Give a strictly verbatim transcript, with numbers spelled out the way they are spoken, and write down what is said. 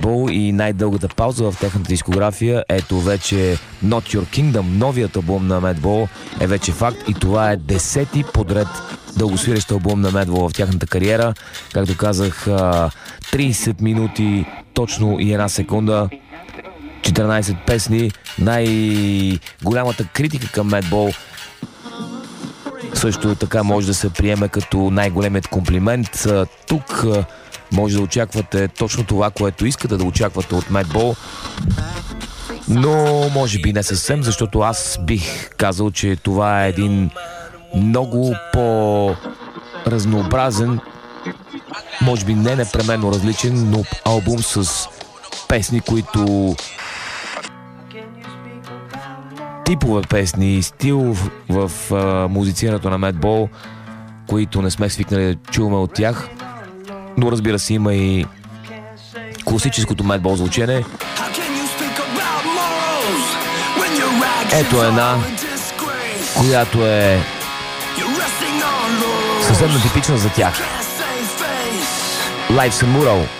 Madball и най-дългата пауза в техната дискография. Ето вече Not Your Kingdom, новият албум на Madball е вече факт и това е десети подред дългосвирещ албум на Madball в тяхната кариера. Както казах, трийсет минути точно и една секунда, четиринайсет песни. Най-голямата критика към Madball също така може да се приеме като най-големият комплимент. Тук може да очаквате точно това, което искате да очаквате от Madball, но може би не съвсем, защото аз бих казал, че това е един много по-разнообразен, може би не непременно различен, но албум с песни, които типове песни, стил в, в а, музицирането на Madball, които не сме свикнали да чуваме от тях. Но разбира се, има и класическото Madball звучене. Ето една, която е съвсем типична за тях. Life's a Mural.